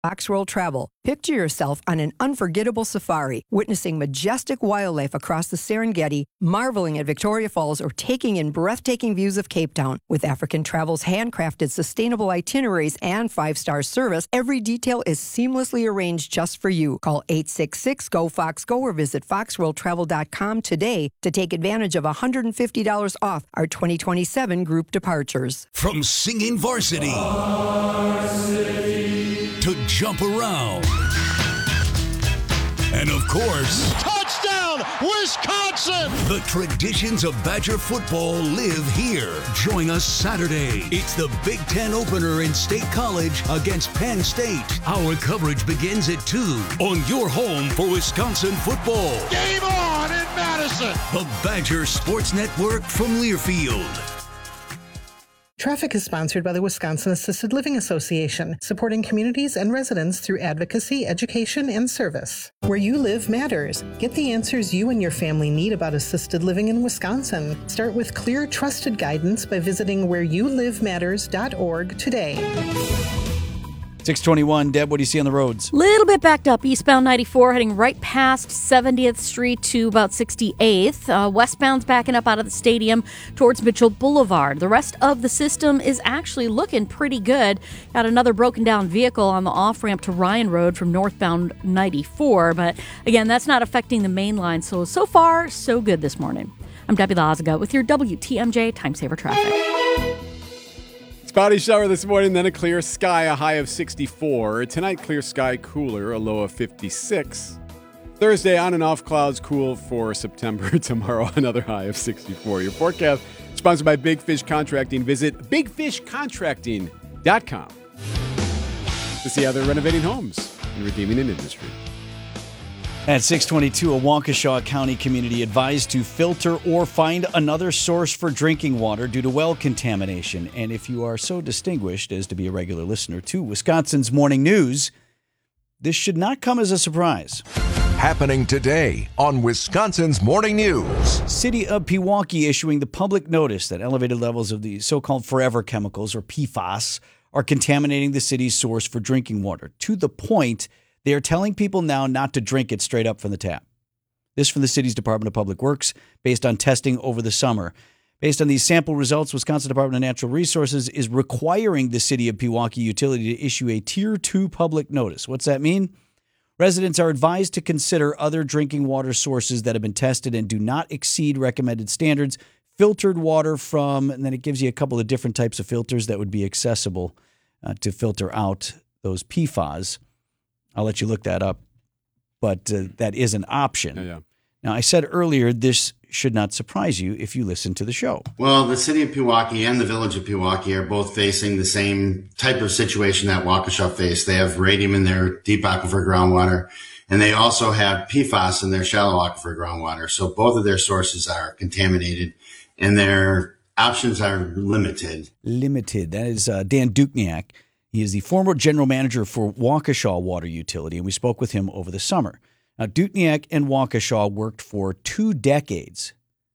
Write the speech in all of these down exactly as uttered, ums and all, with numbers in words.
Fox World Travel. Picture yourself on an unforgettable safari, witnessing majestic wildlife across the Serengeti, marveling at Victoria Falls, or taking in breathtaking views of Cape Town. With African Travel's handcrafted sustainable itineraries and five-star service, every detail is seamlessly arranged just for you. Call eight six six, G O, Fox, Go or visit fox world travel dot com today to take advantage of one hundred fifty dollars off our twenty twenty-seven group departures. From singing varsity, varsity to jump around, and of course, touchdown, Wisconsin! The traditions of Badger football live here. Join us Saturday. It's the Big Ten opener in State College against Penn State. Our coverage begins at two on your home for Wisconsin football. Game on in Madison! The Badger Sports Network from Learfield. Traffic is sponsored by the Wisconsin Assisted Living Association, supporting communities and residents through advocacy, education, and service. Where you live matters. Get the answers you and your family need about assisted living in Wisconsin. Start with clear, trusted guidance by visiting where you live matters dot org today. six twenty-one, Deb, what do you see on the roads? Little bit backed up. Eastbound ninety-four heading right past seventieth Street to about sixty-eighth. Uh, westbound's backing up out of the stadium towards Mitchell Boulevard. The rest of the system is actually looking pretty good. Got another broken down vehicle on the off-ramp to Ryan Road from northbound ninety-four. But again, that's not affecting the main line. So, so far, so good this morning. I'm Debbie Lazaga with your W T M J Time Saver Traffic. Spotty shower this morning, then a clear sky, a high of sixty-four. Tonight, clear sky, cooler, a low of fifty-six. Thursday, on and off clouds, cool for September. Tomorrow, another high of sixty-four. Your forecast, sponsored by Big Fish Contracting. Visit big fish contracting dot com to see how they're renovating homes and redeeming an industry. At six twenty-two, a Waukesha County community advised to filter or find another source for drinking water due to well contamination. And if you are so distinguished as to be a regular listener to Wisconsin's Morning News, this should not come as a surprise. Happening today on Wisconsin's Morning News. City of Pewaukee issuing the public notice that elevated levels of the so-called forever chemicals, or P FAS, are contaminating the city's source for drinking water, to the point they are telling people now not to drink it straight up from the tap. This from the city's Department of Public Works, based on testing over the summer. Based on these sample results, Wisconsin Department of Natural Resources is requiring the City of Pewaukee utility to issue a Tier two public notice. What's that mean? Residents are advised to consider other drinking water sources that have been tested and do not exceed recommended standards. Filtered water from, and then it gives you a couple of different types of filters that would be accessible uh, to filter out those P FAS. I'll let you look that up, but uh, that is an option. Yeah, yeah. Now, I said earlier, this should not surprise you if you listen to the show. Well, the city of Pewaukee and the village of Pewaukee are both facing the same type of situation that Waukesha faced. They have radium in their deep aquifer groundwater, and they also have P FAS in their shallow aquifer groundwater. So both of their sources are contaminated, and their options are limited. Limited. That is uh, Dan Dukniak. He is the former general manager for Waukesha Water Utility, and we spoke with him over the summer. Now, Dutniak and Waukesha worked for two decades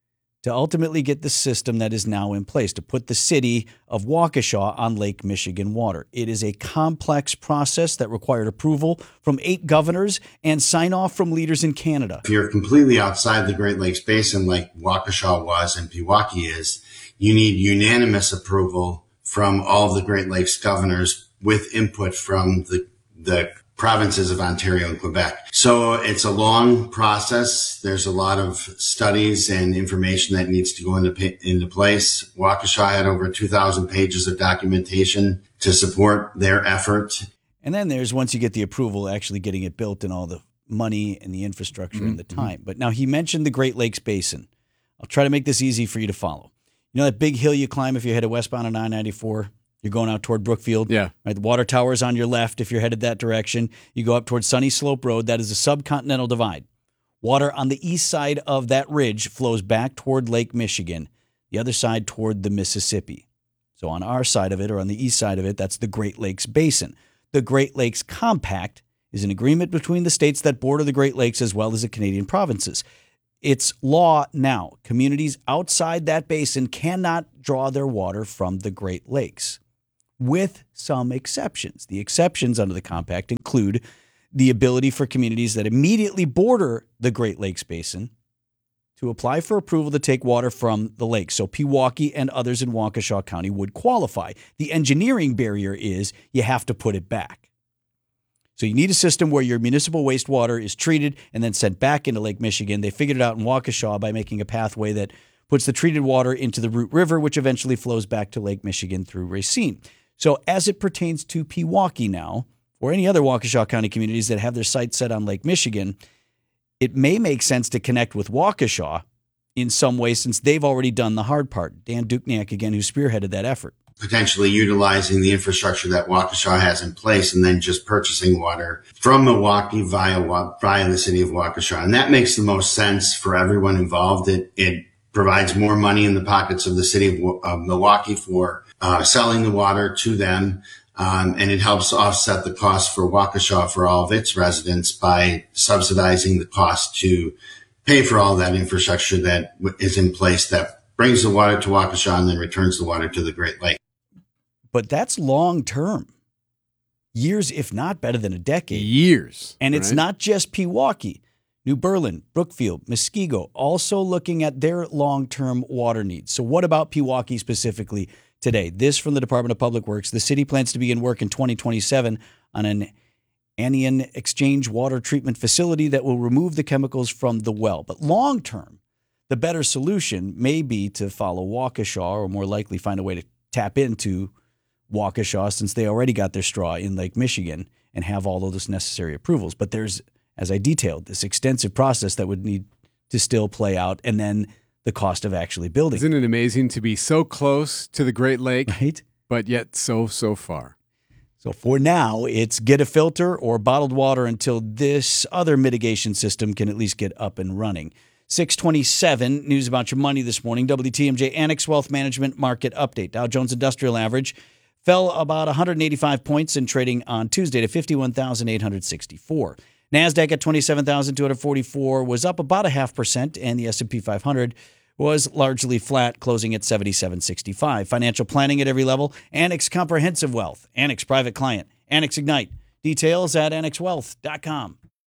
to ultimately get the system that is now in place, to put the city of Waukesha on Lake Michigan water. It is a complex process that required approval from eight governors and sign-off from leaders in Canada. If you're completely outside the Great Lakes Basin like Waukesha was and Pewaukee is, you need unanimous approval from all of the Great Lakes governors with input from the, the provinces of Ontario and Quebec. So it's a long process. There's a lot of studies and information that needs to go into, into place. Waukesha had over two thousand pages of documentation to support their effort. And then there's, once you get the approval, actually getting it built and all the money and the infrastructure mm-hmm. and the time. But now he mentioned the Great Lakes Basin. I'll try to make this easy for you to follow. You know that big hill you climb if you're headed westbound on I ninety-four? You're going out toward Brookfield. Yeah. Right, the water tower's on your left if you're headed that direction. You go up towards Sunny Slope Road. That is a subcontinental divide. Water on the east side of that ridge flows back toward Lake Michigan, the other side toward the Mississippi. So on our side of it, or on the east side of it, that's the Great Lakes Basin. The Great Lakes Compact is an agreement between the states that border the Great Lakes as well as the Canadian provinces. It's law now. Communities outside that basin cannot draw their water from the Great Lakes. with some exceptions. The exceptions under the compact include the ability for communities that immediately border the Great Lakes Basin to apply for approval to take water from the lake. So Pewaukee and others in Waukesha County would qualify. The engineering barrier is you have to put it back. So you need a system where your municipal wastewater is treated and then sent back into Lake Michigan. They figured it out in Waukesha by making a pathway that puts the treated water into the Root River, which eventually flows back to Lake Michigan through Racine. So as it pertains to Pewaukee now, or any other Waukesha County communities that have their sights set on Lake Michigan, it may make sense to connect with Waukesha in some way since they've already done the hard part. Dan Dukniak, again, who spearheaded that effort. Potentially utilizing the infrastructure that Waukesha has in place and then just purchasing water from Milwaukee via via the city of Waukesha. And that makes the most sense for everyone involved. It, it provides more money in the pockets of the city of, of Milwaukee for uh, selling the water to them. Um, and it helps offset the cost for Waukesha for all of its residents by subsidizing the cost to pay for all that infrastructure that is in place that brings the water to Waukesha and then returns the water to the Great Lake. But that's long term. Years, if not better than a decade. Years. And it's right? not just Pewaukee. New Berlin, Brookfield, Muskego, also looking at their long-term water needs. So what about Pewaukee specifically today? This from the Department of Public Works. The city plans to begin work in twenty twenty-seven on an anion exchange water treatment facility that will remove the chemicals from the well. But long-term, the better solution may be to follow Waukesha, or more likely find a way to tap into Waukesha since they already got their straw in Lake Michigan and have all of those necessary approvals. But there's, as I detailed, this extensive process that would need to still play out, and then the cost of actually building. Isn't it amazing to be so close to the Great Lake, right? But yet so, so far. So for now, it's get a filter or bottled water until this other mitigation system can at least get up and running. six twenty-seven, news about your money this morning. W T M J Annex Wealth Management Market Update. Dow Jones Industrial Average fell about one hundred eighty-five points in trading on Tuesday to fifty-one thousand eight hundred sixty-four. NASDAQ at twenty-seven thousand two hundred forty-four was up about a half percent, and the S and P five hundred was largely flat, closing at seventy-seven sixty-five. Financial planning at every level. Annex Comprehensive Wealth. Annex Private Client. Annex Ignite. Details at annex wealth dot com.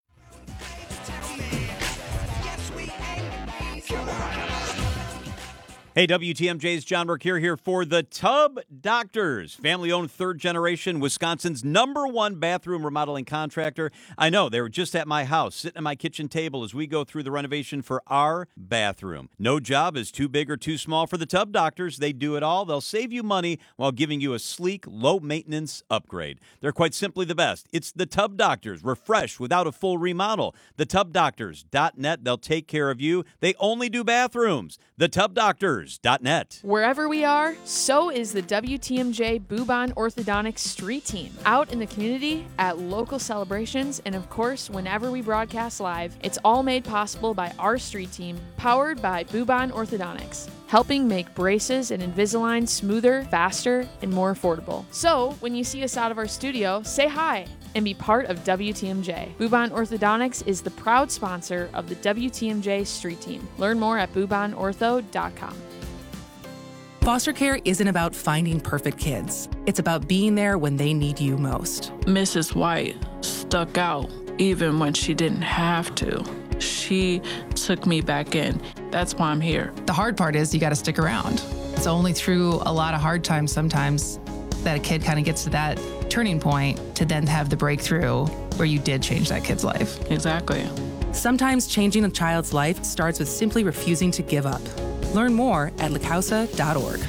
Hey, W T M J's John Burke here, here for the Tub Doctors, family-owned third-generation, Wisconsin's number one bathroom remodeling contractor. I know, they were just at my house, sitting at my kitchen table as we go through the renovation for our bathroom. No job is too big or too small for the Tub Doctors. They do it all. They'll save you money while giving you a sleek, low-maintenance upgrade. They're quite simply the best. It's the Tub Doctors, refreshed without a full remodel. the tub doctors dot net. They'll take care of you. They only do bathrooms. the tub doctors dot net. Wherever we are, so is the W T M J Bubon Orthodontics Street Team. Out in the community, at local celebrations, and of course, whenever we broadcast live, it's all made possible by our street team, powered by Bubon Orthodontics, helping make braces and Invisalign smoother, faster, and more affordable. So, when you see us out of our studio, say hi and be part of W T M J. Bubon Orthodontics is the proud sponsor of the W T M J Street Team. Learn more at bubon ortho dot com. Foster care isn't about finding perfect kids. It's about being there when they need you most. Missus White stuck out even when she didn't have to. She took me back in. That's why I'm here. The hard part is you got to stick around. It's only through a lot of hard times sometimes that a kid kind of gets to that turning point to then have the breakthrough where you did change that kid's life. Exactly. Sometimes changing a child's life starts with simply refusing to give up. Learn more at la causa dot org.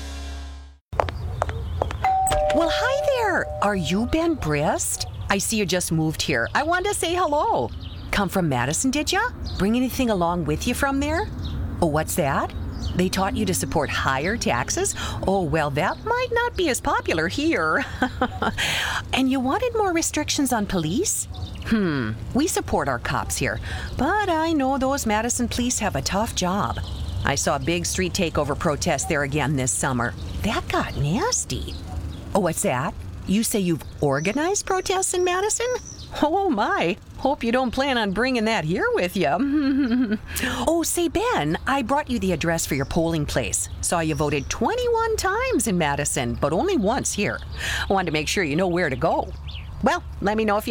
Well, hi there. Are you Ben Brist? I see you just moved here. I wanted to say hello. Come from Madison, did ya? Bring anything along with you from there? Oh, what's that? They taught you to support higher taxes? Oh, well, that might not be as popular here. And you wanted more restrictions on police? Hmm, we support our cops here, but I know those Madison police have a tough job. I saw a big street takeover protest there again this summer. That got nasty. Oh, what's that? You say you've organized protests in Madison? Oh my, hope you don't plan on bringing that here with you. Oh, say, Ben, I brought you the address for your polling place. Saw you voted twenty-one times in Madison, but only once here. I wanted to make sure you know where to go. Well, let me know if you